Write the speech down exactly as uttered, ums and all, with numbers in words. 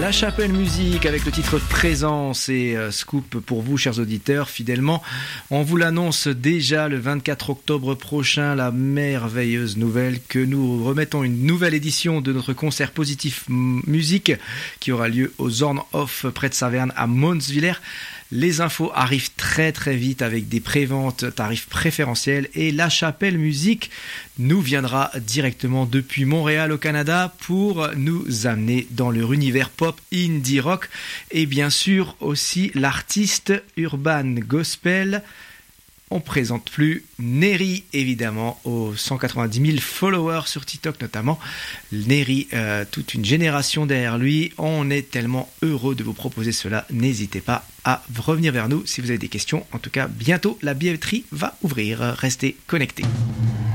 La Chapelle Musique avec le titre Présence et euh, Scoop pour vous, chers auditeurs, fidèlement. On vous l'annonce déjà le vingt-quatre octobre prochain, la merveilleuse nouvelle que nous remettons une nouvelle édition de notre concert Positif Musique qui aura lieu au Zorn Off près de Saverne à Monswiller. Les infos arrivent très très vite avec des préventes, tarifs préférentiels et La Chapelle Musique nous viendra directement depuis Montréal au Canada pour nous amener dans leur univers pop indie rock et bien sûr aussi l'artiste urban gospel. On présente plus Neri, évidemment, aux cent quatre-vingt-dix mille followers sur TikTok notamment. Neri, euh, toute une génération derrière lui. On est tellement heureux de vous proposer cela. N'hésitez pas à revenir vers nous si vous avez des questions. En tout cas, bientôt, la billetterie va ouvrir. Restez connectés.